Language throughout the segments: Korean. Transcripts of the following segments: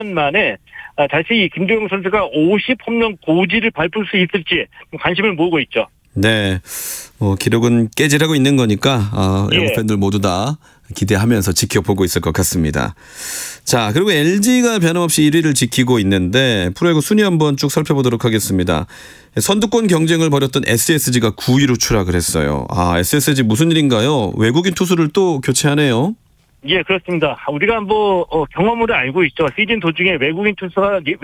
만에 다시 이 김도영 선수가 50홈런 고지를 밟을 수 있을지 관심을 모으고 있죠. 네, 기록은 깨지라고 있는 거니까 야구 팬들 모두 다 기대하면서 지켜보고 있을 것 같습니다. 자, 그리고 LG가 변함없이 1위를 지키고 있는데 프로야구 순위 한번 쭉 살펴보도록 하겠습니다. 선두권 경쟁을 벌였던 SSG가 9위로 추락을 했어요. SSG 무슨 일인가요? 외국인 투수를 또 교체하네요. 예, 그렇습니다. 우리가 경험으로 알고 있죠. 시즌 도중에 외국인 투수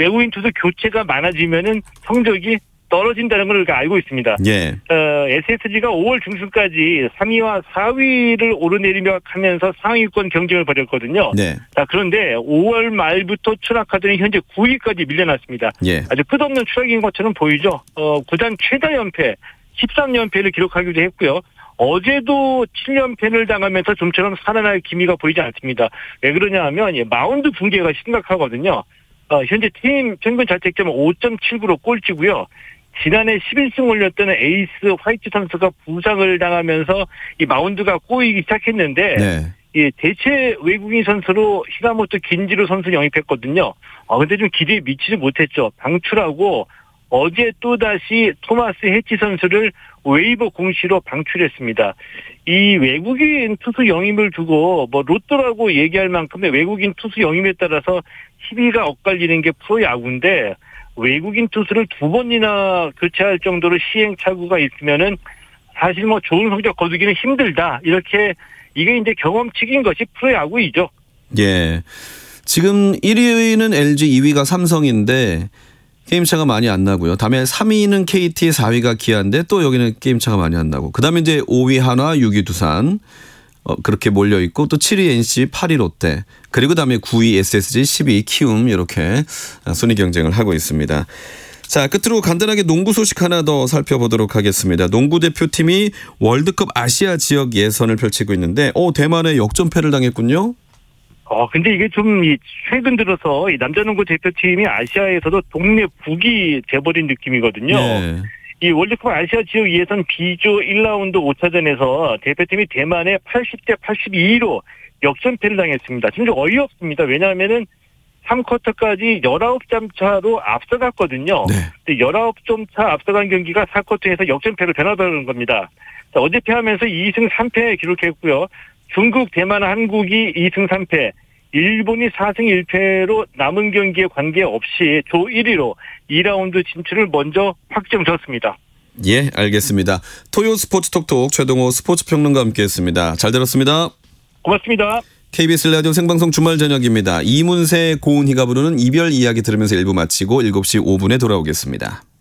교체가 많아지면은 성적이 떨어진다는 걸 우리가 알고 있습니다. 예. SSG가 5월 중순까지 3위와 4위를 오르내리며 하면서 상위권 경쟁을 벌였거든요. 네. 자, 그런데 5월 말부터 추락하더니 현재 9위까지 밀려났습니다. 예. 아주 끝없는 추락인 것처럼 보이죠. 구단 최다 연패 13연패를 기록하기도 했고요. 어제도 7연패를 당하면서 좀처럼 살아날 기미가 보이지 않습니다. 왜 그러냐 하면 마운드 붕괴가 심각하거든요. 현재 팀 평균 자책점은 5.79로 꼴찌고요. 지난해 11승 올렸던 에이스 화이트 선수가 부상을 당하면서 이 마운드가 꼬이기 시작했는데 네. 이 대체 외국인 선수로 히라모토 긴지로 선수 영입했거든요. 근데 좀 기대에 미치지 못했죠. 방출하고 어제 또다시 토마스 해치 선수를 웨이버 공시로 방출했습니다. 이 외국인 투수 영입을 두고 로또라고 얘기할 만큼의 외국인 투수 영입에 따라서 희비가 엇갈리는 게 프로야구인데 외국인 투수를 2번이나 교체할 정도로 시행착오가 있으면은 사실 좋은 성적 거두기는 힘들다. 이게 이제 경험칙인 것이 프로야구이죠. 예. 지금 1위는 LG, 2위가 삼성인데 게임차가 많이 안 나고요. 다음에 3위는 KT, 4위가 기아인데 또 여기는 게임차가 많이 안 나고. 그다음에 이제 5위 한화, 6위 두산. 그렇게 몰려 있고 또 7위 NC, 8위 롯데. 그리고 다음에 9위 SSG, 10위 키움 이렇게 순위 경쟁을 하고 있습니다. 자, 끝으로 간단하게 농구 소식 하나 더 살펴보도록 하겠습니다. 농구 대표팀이 월드컵 아시아 지역 예선을 펼치고 있는데 대만에 역전패를 당했군요. 근데 이게 좀 최근 들어서 이 남자농구 대표팀이 아시아에서도 동네 북이 돼버린 느낌이거든요. 네. 이 월드컵 아시아 지역 예선 B조 1라운드 5차전에서 대표팀이 대만에 80대 82로 역전패를 당했습니다. 좀 어이없습니다. 왜냐하면은 3쿼터까지 19점 차로 앞서갔거든요. 네. 근데 19점 차 앞서간 경기가 4쿼터에서 역전패로 변화되는 겁니다. 자, 어제 패하면서 2승 3패 기록했고요. 중국, 대만, 한국이 2승 3패, 일본이 4승 1패로 남은 경기에 관계없이 조 1위로 2라운드 진출을 먼저 확정졌습니다. 예, 알겠습니다. 토요 스포츠 톡톡 최동호 스포츠 평론가와 함께했습니다. 잘 들었습니다. 고맙습니다. KBS 라디오 생방송 주말 저녁입니다. 이문세, 고은희가 부르는 이별 이야기 들으면서 1부 마치고 7시 5분에 돌아오겠습니다.